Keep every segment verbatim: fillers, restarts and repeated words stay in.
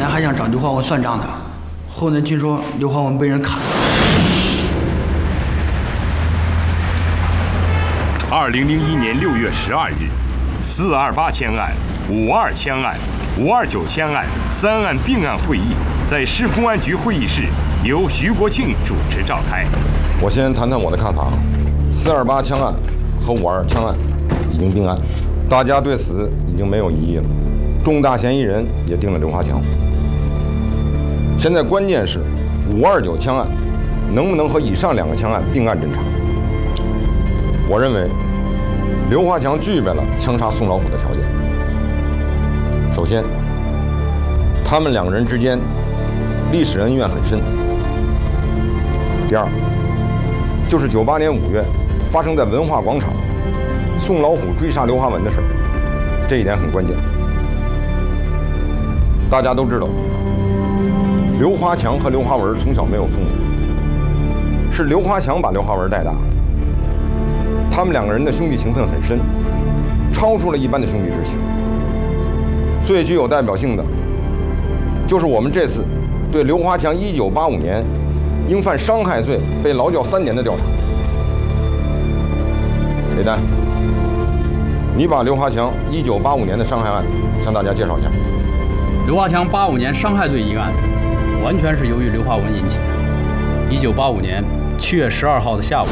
来还想找刘华文算账的，后来听说刘华文被人砍了。 二零零一年六月十二日，四二八枪案、五二枪案、五二九枪案三案并案会议在市公安局会议室由徐国庆主持召开。 我先谈谈我的看法啊，四二八枪案和五二枪案已经并案，大家对此已经没有异议了。重大嫌疑人也定了刘华强。现在关键是五二九枪案能不能和以上两个枪案并案侦查？我认为刘华强具备了枪杀宋老虎的条件。首先，他们两个人之间历史恩怨很深。第二，就是九八年五月发生在文化广场宋老虎追杀刘华文的事儿，这一点很关键。大家都知道，刘华强和刘华文从小没有父母，是刘华强把刘华文带大的。他们两个人的兄弟情分很深，超出了一般的兄弟之情。最具有代表性的，就是我们这次对刘华强一九八五年因犯伤害罪被劳教三年的调查。李丹，你把刘华强一九八五年的伤害案向大家介绍一下。 刘华强八五年伤害罪一案，完全是由于刘华文引起的。一九八五年七月十二号的下午。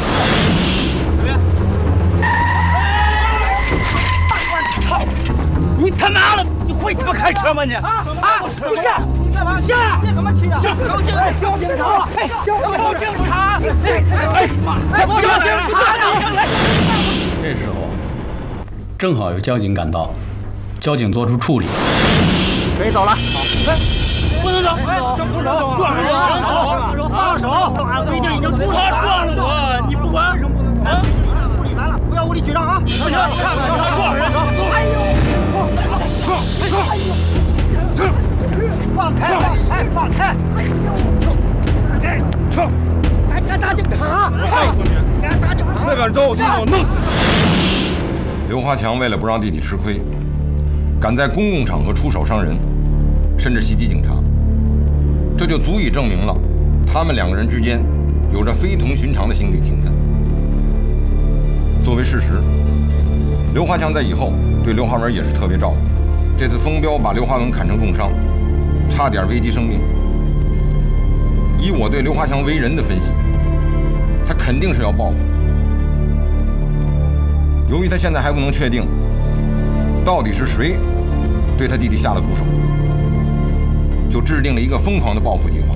操！你他妈的，你会他妈开车吗你？啊啊！不是，你干嘛？下！你干嘛骑的？交警！交警察！哎，交警察！哎哎妈！交警察！ 这时候，正好有交警赶到，交警做出处理。 可以走了。哎，不能走！哎，不能走！撞人了！放手！按规定已经出了。他撞了我，你不管？为什么不能走？处理完了，不要无理取闹啊！不行，看看他撞人！哎呦！撤！撤！撤！放开！哎，放开！哎，撤！还敢打警察？哎，敢打警察？ 再敢招我弟弟，我弄死你！刘华强为了不让弟弟吃亏，敢在公共场合出手伤人，甚至袭击警察，这就足以证明了他们两个人之间有着非同寻常的兄弟情分。作为事实，刘华强在以后对刘华文也是特别照顾。这次风标把刘华文砍成重伤，差点危及生命。以我对刘华强为人的分析，他肯定是要报复。由于他现在还不能确定到底是谁对他弟弟下了毒手，就制定了一个疯狂的报复计划。